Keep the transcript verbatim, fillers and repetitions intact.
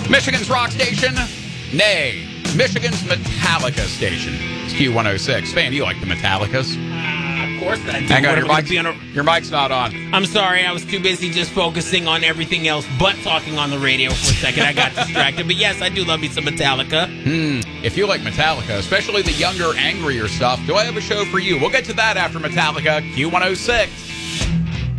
Michigan's rock station? Nay, Michigan's Metallica station. It's Q one oh six. Fan, you like the Metallicas? Uh, of course I do. Hang on, What your, am I mic's, gonna be on a- your mic's not on. I'm sorry, I was too busy just focusing on everything else but talking on the radio for a second. I got distracted. But yes, I do love me some Metallica. Hmm. If you like Metallica, especially the younger, angrier stuff, do I have a show for you? We'll get to that after Metallica, Q one oh six.